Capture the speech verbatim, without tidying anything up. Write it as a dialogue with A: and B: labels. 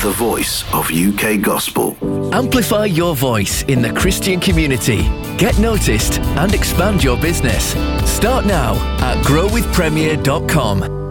A: the voice of U K gospel.
B: Amplify your voice in the Christian community. Get noticed and expand your business. Start now at grow with premier dot com.